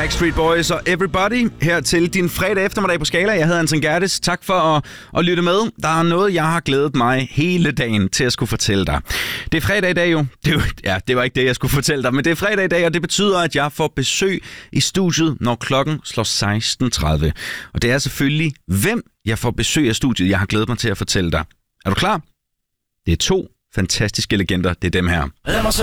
Backstreet Boys og Everybody her til din fredag eftermiddag på Skala. Jeg hedder Anton Gerdes. Tak for at lytte med. Der er noget, jeg har glædet mig hele dagen til at skulle fortælle dig. Det er fredag i dag jo. Det var ikke det, jeg skulle fortælle dig, men det er fredag i dag, og det betyder, at jeg får besøg i studiet, når klokken slår 16.30. Og det er selvfølgelig, hvem jeg får besøg af studiet, jeg har glædet mig til at fortælle dig. Er du klar? Det er 2 fantastiske legender, det er dem her. Lad mig se